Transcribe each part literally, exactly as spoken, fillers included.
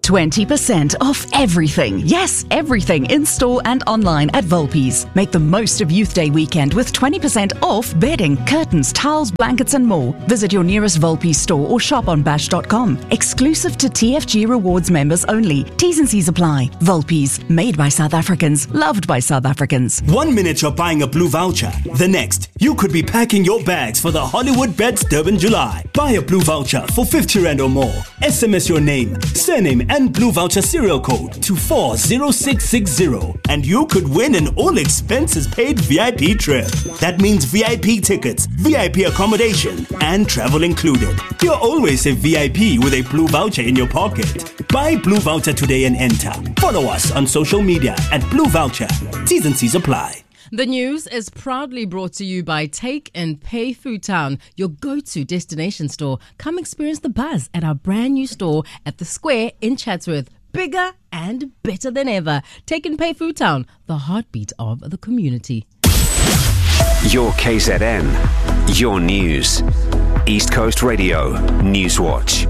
twenty percent off everything. Yes, everything in store and online at Volpi's. Make the most of Youth Day weekend with twenty percent off bedding, curtains, towels, blankets and more. Visit your nearest Volpi's store or shop on bash dot com. Exclusive to T F G Rewards members only. T's and C's apply. Volpi's, made by South Africans, loved by South Africans. One minute you're buying a blue voucher. The next, you could be packing your bags for the Hollywood Bets Durban July. Buy a blue voucher for fifty rand or more. S M S your name, surname and blue voucher serial code to four zero six six zero and you could win an all expenses paid V I P trip. That means V I P tickets, V I P accommodation and travel included. You're always a V I P with a blue voucher in your pocket. Buy blue voucher today and enter. Follow us on social media at Blue Voucher. T's and C's apply. The news is proudly brought to you by Take and Pay Food Town, your go-to destination store. Come experience the buzz at our brand new store at the Square in Chatsworth. Bigger and better than ever. Take and Pay Food Town, the heartbeat of the community. Your K Z N, your news. East Coast Radio, Newswatch.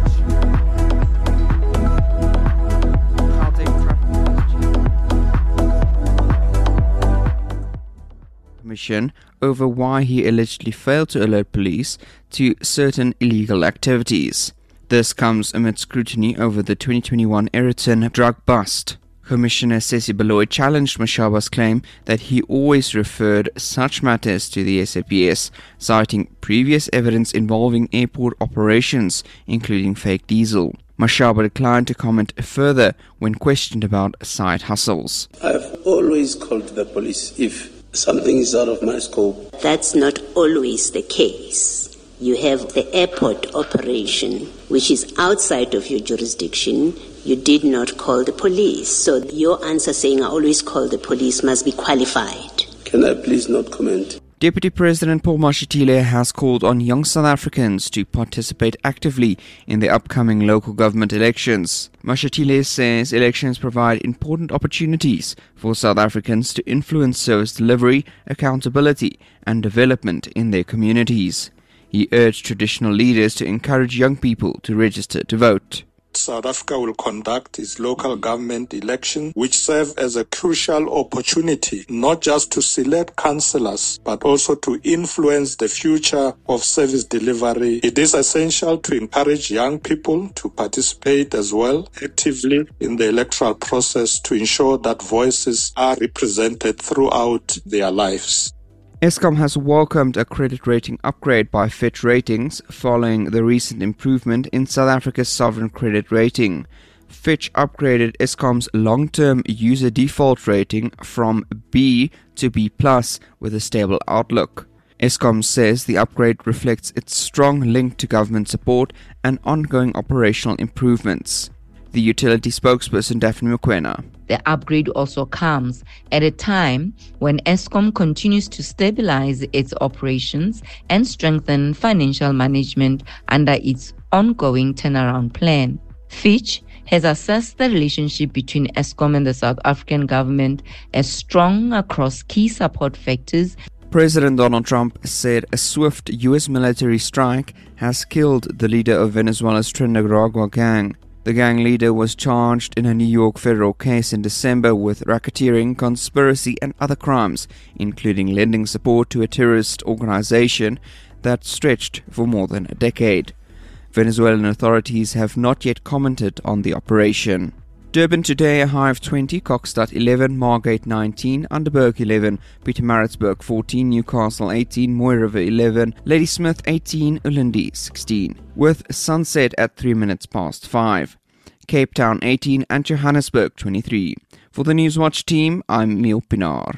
Over why he allegedly failed to alert police to certain illegal activities. This comes amid scrutiny over the twenty twenty-one Aeroton drug bust. Commissioner Sesi Baloyi challenged Mashaba's claim that he always referred such matters to the S A P S, citing previous evidence involving airport operations, including fake diesel. Mashaba declined to comment further when questioned about side hustles. I've always called the police if something is out of my scope. That's not always the case. You have the airport operation, which is outside of your jurisdiction. You did not call the police. So your answer saying I always call the police must be qualified. Can I please not comment? Deputy President Paul Mashatile has called on young South Africans to participate actively in the upcoming local government elections. Mashatile says elections provide important opportunities for South Africans to influence service delivery, accountability and development in their communities. He urged traditional leaders to encourage young people to register to vote. South Africa will conduct its local government election, which serve as a crucial opportunity not just to select councillors, but also to influence the future of service delivery. It is essential to encourage young people to participate as well actively in the electoral process to ensure that voices are represented throughout their lives. Eskom has welcomed a credit rating upgrade by Fitch Ratings following the recent improvement in South Africa's sovereign credit rating. Fitch upgraded Eskom's long-term user default rating from B to B plus with a stable outlook. Eskom says the upgrade reflects its strong link to government support and ongoing operational improvements. The utility spokesperson Daphne Mokoena. The upgrade also comes at a time when Eskom continues to stabilize its operations and strengthen financial management under its ongoing turnaround plan. Fitch has assessed the relationship between Eskom and the South African government as strong across key support factors. President Donald Trump said a swift U S military strike has killed the leader of Venezuela's Trinidad gang. The gang leader was charged in a New York federal case in December with racketeering, conspiracy and other crimes, including lending support to a terrorist organization that stretched for more than a decade. Venezuelan authorities have not yet commented on the operation. Durban today, a high of twenty, Kokstad eleven, Margate nineteen, Underberg eleven, Pietermaritzburg fourteen, Newcastle eighteen, Mooi River eleven, Ladysmith eighteen, Ulindi sixteen, with sunset at three minutes past five. Cape Town eighteen and Johannesburg twenty-three. For the Newswatch team, I'm Neil Pinar.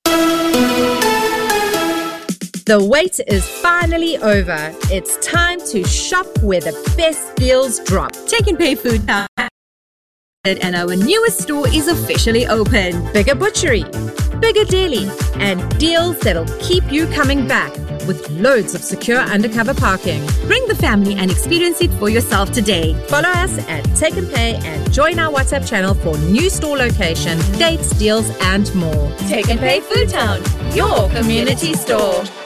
The wait is finally over. It's time to shop where the best deals drop. Take and Pay Food Town. And our newest store is officially open. Bigger butchery, bigger deli, and deals that'll keep you coming back with loads of secure undercover parking. Bring the family and experience it for yourself today. Follow us at Take and Pay and join our WhatsApp channel for new store location, dates, deals, and more. Take and Pay Food Town, your community store.